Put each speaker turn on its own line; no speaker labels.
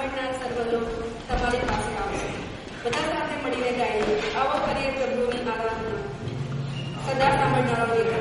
જ્ઞાન સર્વલો તમારી પાસે આવશે. બધા સાથે મળીને ગાઈએ, આવો કરીએ પ્રભુની આરાધના. સદા સાંભળનારો